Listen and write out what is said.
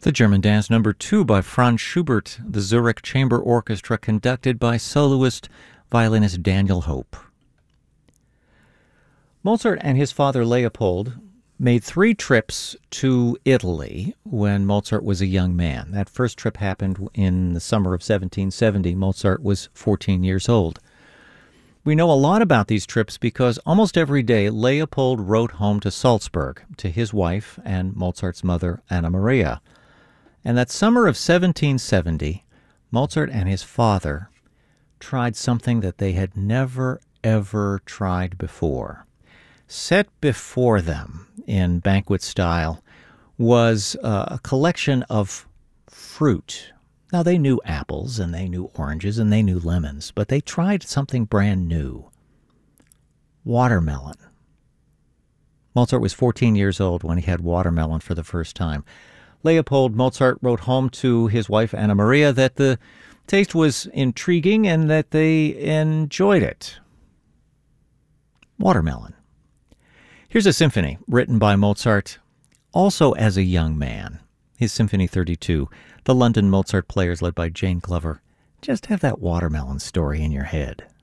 The German Dance No. 2 by Franz Schubert, the Zurich Chamber Orchestra, conducted by soloist violinist Daniel Hope. Mozart and his father Leopold made 3 trips to Italy when Mozart was a young man. That first trip happened in the summer of 1770. Mozart was 14 years old. We know a lot about these trips because almost every day Leopold wrote home to Salzburg, to his wife and Mozart's mother, Anna Maria. And that summer of 1770, Mozart and his father tried something that they had never, ever tried before. Set before them in banquet style was a collection of fruit. Now, they knew apples, and they knew oranges, and they knew lemons, but they tried something brand new. Watermelon. Mozart was 14 years old when he had watermelon for the first time. Leopold Mozart wrote home to his wife Anna Maria that the taste was intriguing and that they enjoyed it. Watermelon. Here's a symphony written by Mozart, also as a young man. His Symphony 32. The London Mozart Players, led by Jane Glover. Just have that watermelon story in your head.